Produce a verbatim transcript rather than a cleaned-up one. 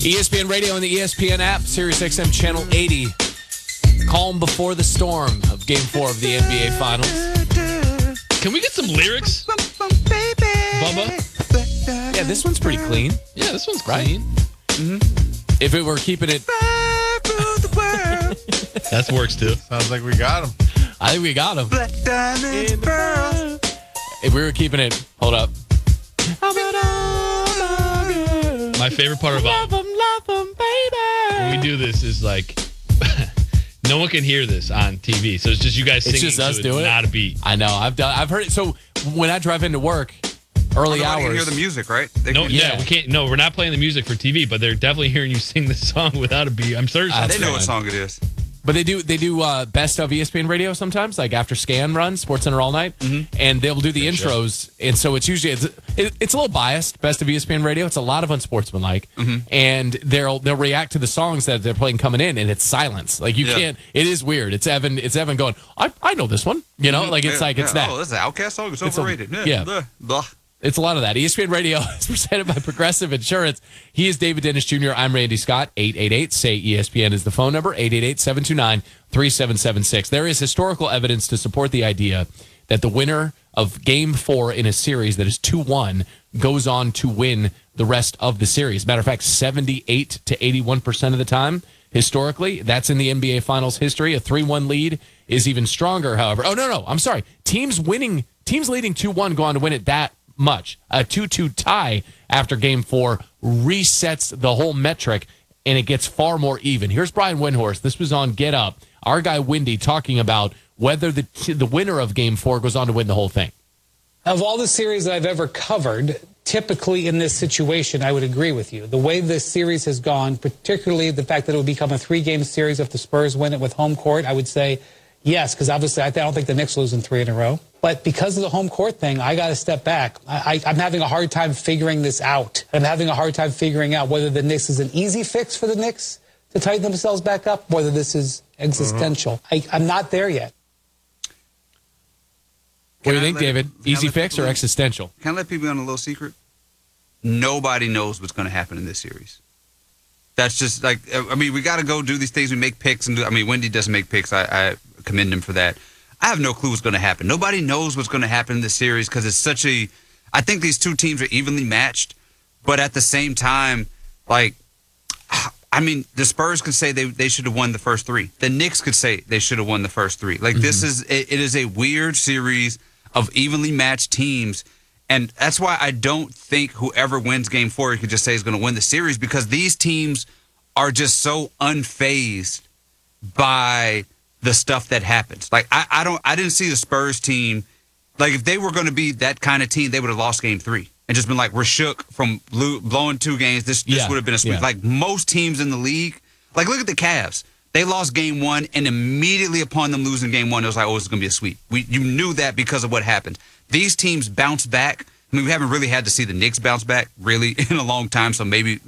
E S P N Radio and the E S P N app, Sirius X M Channel eighty. Calm before the storm of Game four of the N B A Finals. Can we get some lyrics, Bubba? Yeah, this one's pretty clean. Yeah, this one's clean. Mm-hmm. If it were keeping it... That works, too. Sounds like we got him. I think we got him. Black diamonds, pearls. If we were keeping it... Hold up. My favorite part about when we do this is like no one can hear this on T V, so it's just you guys singing. It's just us to doing it. Not a beat. I know. I've done. I've heard it. So when I drive into work, early Nobody hours. can hear the music, right? They No, can, yeah, yeah. we can't. No, we're not playing the music for T V, but they're definitely hearing you sing the song without a beat. I'm certain. Uh, they know fine. what song it is. But they do. They do uh, best of E S P N Radio sometimes, like after Scan runs Sports Center all night, Mm-hmm. and they'll do the Good intros. And so it's usually it's, it, it's a little biased. Best of E S P N Radio. It's a lot of unsportsmanlike, Mm-hmm. and they'll they'll react to the songs that they're playing coming in, and it's silence. Like you Yeah. can't. It is weird. It's Evan. It's Evan going. I I know this one. You know, like it's Yeah, like it's yeah. that. Oh, this is an Outkast song. It's, It's a- overrated. yeah. yeah. Blah, blah. It's a lot of that. E S P N Radio is presented by Progressive Insurance. He is David Dennis Junior I'm Randy Scott. eight eight eight, S A Y, E S P N is the phone number. eight eight eight, seven two nine, three seven seven six. There is historical evidence to support the idea that the winner of Game four in a series that is two one goes on to win the rest of the series. Matter of fact, seventy-eight to eighty-one percent of the time, historically, that's in the N B A Finals history. A three one lead is even stronger, however. Oh, no, no, I'm sorry. Teams winning, teams leading two one go on to win it that much. A two two tie after Game four resets the whole metric, and it gets far more even. Here's Brian Windhorst. This was on Get Up. Our guy Windy talking about whether the the winner of Game four goes on to win the whole thing. Of all the series that I've ever covered, typically in this situation, I would agree with you. The way this series has gone, particularly the fact that it would become a three-game series if the Spurs win it with home court, I would say yes, because obviously I don't think the Knicks lose in three in a row. But because of the home court thing, I got to step back. I, I, I'm having a hard time figuring this out. I'm having a hard time figuring out whether the Knicks is an easy fix for the Knicks to tighten themselves back up, whether this is existential. I, I'm not there yet. What do you Can I think, let- David? can I Easy let fix people or in? existential? Can I let people in on a little secret? Nobody knows what's going to happen in this series. That's just like, I mean, we got to go do these things. We make picks. and do, I mean, Wendy doesn't make picks. I, I commend him for that. I have no clue what's going to happen. Nobody knows what's going to happen in this series because it's such a, I think these two teams are evenly matched. But at the same time, like, I mean, the Spurs could say they, they should have won the first three. The Knicks could say they should have won the first three. Like, mm-hmm. this is, it, it is a weird series of evenly matched teams. And that's why I don't think whoever wins Game Four, you could just say is going to win the series, because these teams are just so unfazed by the stuff that happens. Like, I, I don't, I didn't see the Spurs team. Like, if they were going to be that kind of team, they would have lost Game Three and just been like, we're shook from lo- blowing two games. This, this Yeah, would have been a sweep. yeah. Like most teams in the league, like look at the Cavs. They lost Game One, and immediately upon them losing Game One, it was like, oh, it's going to be a sweep. We, you knew that because of what happened. These teams bounce back. I mean, we haven't really had to see the Knicks bounce back really in a long time, so maybe